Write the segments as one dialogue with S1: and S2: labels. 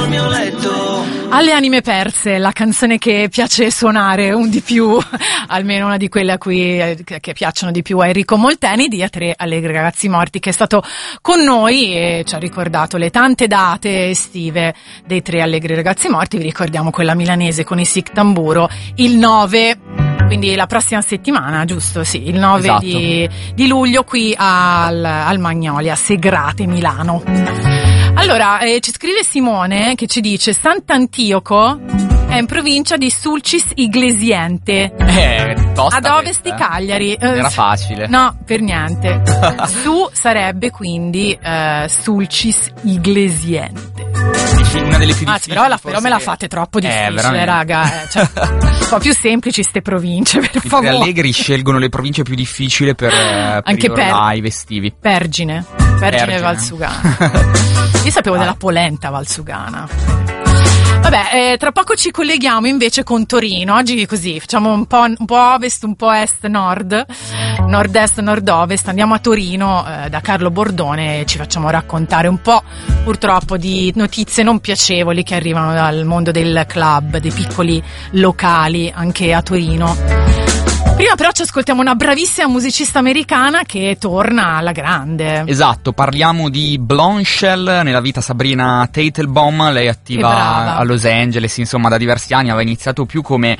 S1: mio letto.
S2: Alle anime perse, la canzone che piace suonare un di più, almeno una di quelle a cui che piacciono di più a Enrico Molteni, di A Tre Allegri Ragazzi Morti, che è stato con noi e ci ha ricordato le tante date estive dei Tre Allegri Ragazzi Morti. Vi ricordiamo quella milanese con i Sic Tamburo il 9, quindi la prossima settimana, giusto? Sì, il 9
S3: esatto.
S2: di luglio qui al Magnolia, Segrate, Milano. Allora, ci scrive Simone che ci dice Sant'Antioco è in provincia di Sulcis Iglesiente,
S3: tosta
S2: ad ovest di
S3: questa,
S2: Cagliari.
S3: Era facile.
S2: No, per niente. Su sarebbe quindi Sulcis Iglesiente.
S3: Una delle più difficili.
S2: Però me la fate troppo difficile,
S3: veramente.
S2: raga. Cioè, un po' più semplici ste province, per
S3: I
S2: favore.
S3: Tre Allegri scelgono le province più difficili per
S2: Anche
S3: i loro live estivi.
S2: Pergine Valsugana. Io sapevo della polenta valsugana. Vabbè, tra poco ci colleghiamo invece con Torino. Oggi così facciamo un po' ovest, un po' est, nord-est, nord-ovest. Andiamo a Torino da Carlo Bordone e ci facciamo raccontare un po' purtroppo di notizie non piacevoli che arrivano dal mondo del club, dei piccoli locali anche a Torino. Prima però ci ascoltiamo una bravissima musicista americana che torna alla grande.
S3: Esatto, parliamo di Blonshell, nella vita Sabrina Teitelbaum. Lei è attiva a Los Angeles, insomma, da diversi anni. Aveva iniziato più come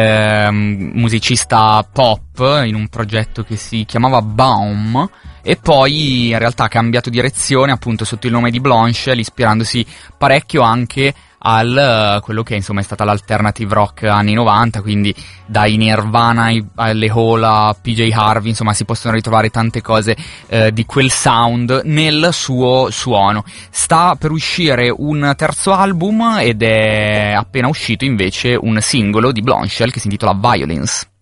S3: musicista pop in un progetto che si chiamava Baum, e poi in realtà ha cambiato direzione appunto sotto il nome di Blonshell, ispirandosi parecchio anche al quello che insomma è stata l'alternative rock anni 90, quindi dai Nirvana alle Hall a PJ Harvey, insomma si possono ritrovare tante cose di quel sound nel suo suono. Sta per uscire un terzo album ed è appena uscito invece un singolo di Blonshell che si intitola Violence.